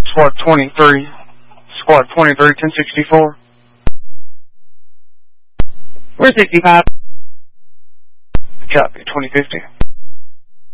Squad 23. Squad 23, 1064. We're 65. Copy, 2050.